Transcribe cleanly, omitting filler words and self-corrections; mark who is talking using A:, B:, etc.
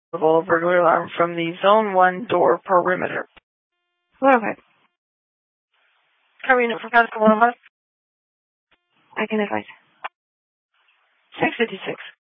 A: burglar alarm from the Zone 1 door perimeter.
B: Okay.
A: Cover unit for Pascal 105.
B: I can advise.
A: 656.